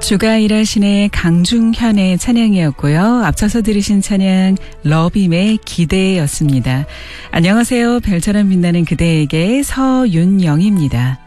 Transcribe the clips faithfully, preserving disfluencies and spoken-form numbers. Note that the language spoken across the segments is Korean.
주가 일하신의 강중현의 찬양이었고요. 앞서서 들으신 찬양 러빔의 기대였습니다. 안녕하세요. 별처럼 빛나는 그대에게 서윤영입니다.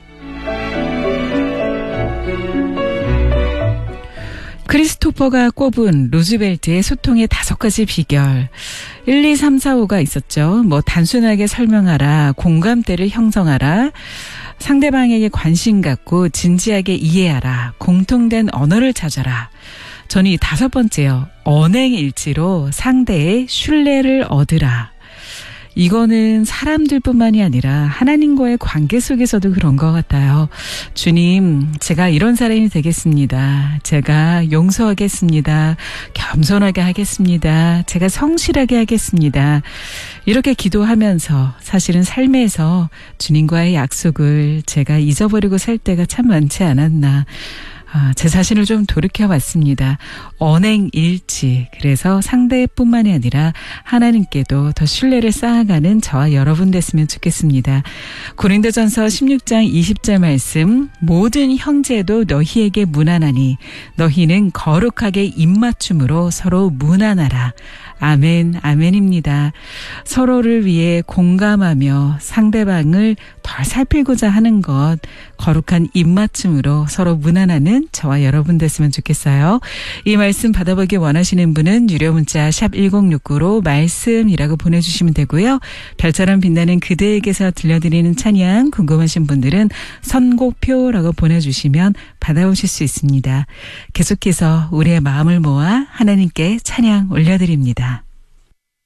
크리스토퍼가 꼽은 루즈벨트의 소통의 다섯 가지 비결. 일, 이, 삼, 사, 오가 있었죠. 뭐 단순하게 설명하라, 공감대를 형성하라, 상대방에게 관심 갖고 진지하게 이해하라, 공통된 언어를 찾아라. 저는 이 다섯 번째요. 언행일치로 상대의 신뢰를 얻으라. 이거는 사람들뿐만이 아니라 하나님과의 관계 속에서도 그런 것 같아요. 주님, 제가 이런 사람이 되겠습니다. 제가 용서하겠습니다. 겸손하게 하겠습니다. 제가 성실하게 하겠습니다. 이렇게 기도하면서 사실은 삶에서 주님과의 약속을 제가 잊어버리고 살 때가 참 많지 않았나. 아, 제 자신을 좀 돌이켜봤습니다. 언행일치. 그래서 상대뿐만이 아니라 하나님께도 더 신뢰를 쌓아가는 저와 여러분 됐으면 좋겠습니다. 고린도전서 십육 장 이십 절 말씀. 모든 형제도 너희에게 문안하니 너희는 거룩하게 입맞춤으로 서로 문안하라. 아멘, 아멘입니다. 서로를 위해 공감하며 상대방을 덜 살피고자 하는 것, 거룩한 입맞춤으로 서로 문안하는 저와 여러분 됐으면 좋겠어요. 이 말씀 받아보기 원하시는 분은 유료 문자 샵 일공육구로 말씀이라고 보내주시면 되고요. 별처럼 빛나는 그대에게서 들려드리는 찬양 궁금하신 분들은 선곡표라고 보내주시면 받아오실 수 있습니다. 계속해서 우리의 마음을 모아 하나님께 찬양 올려드립니다.